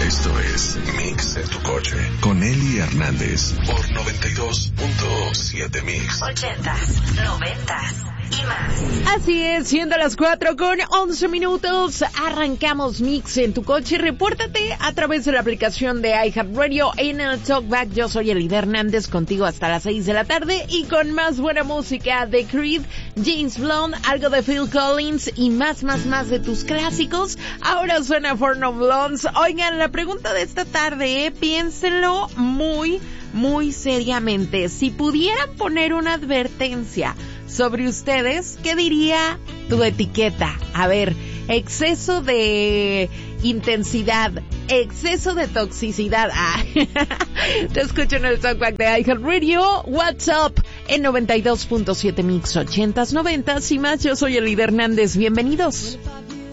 Esto es Mix en tu coche con Eli Hernández por 92.7 Mix. 80s, 90s y más. Así es, siendo las 4:11, arrancamos Mix en tu coche. Repórtate a través de la aplicación de iHeartRadio en el Talkback. Yo soy Eli Hernández, contigo hasta las 6 de la tarde y con más buena música de Creed, James Blunt, algo de Phil Collins y más de tus clásicos. Ahora suena For No Blondes. Oigan, la pregunta de esta tarde, piénsenlo muy seriamente. Si pudieran poner una advertencia sobre ustedes, ¿qué diría tu etiqueta? A ver, exceso de intensidad, exceso de toxicidad. Te escucho en el Talkback de iHeartRadio. WhatsApp en 92.7 Mix 80s, 90s y más. Yo soy Eli Hernández. Bienvenidos.